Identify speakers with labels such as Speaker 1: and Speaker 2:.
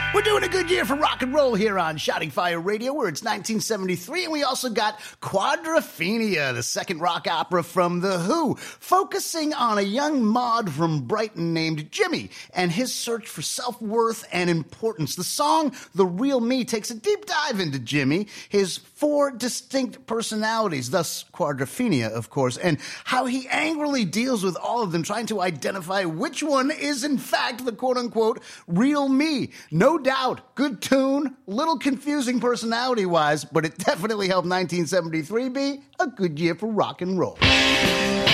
Speaker 1: We're doing a good year for rock and roll here on Shouting Fire Radio, where it's 1973, and we also got Quadrophenia, the second rock opera from The Who, focusing on a young mod from Brighton named Jimmy and his search for self-worth and importance. The song, The Real Me, takes a deep dive into Jimmy, his 4 distinct personalities, thus Quadrophenia, of course, and how he angrily deals with all of them, trying to identify which one is, in fact, the quote-unquote real me. No doubt, good tune, little confusing personality-wise, but it definitely helped 1973 be a good year for rock and roll.